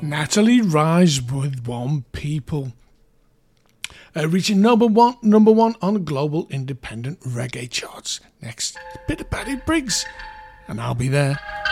Natalie Rise with One People. Reaching number one on global independent reggae charts. Next, a bit of Paddy Briggs, and I'll be there.